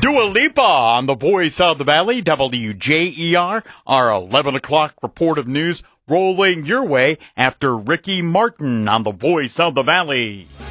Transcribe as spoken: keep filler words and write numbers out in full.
Dua Lipa on the Voice of the Valley, W J E R, our eleven o'clock report of news rolling your way after Ricky Martin on the Voice of the Valley.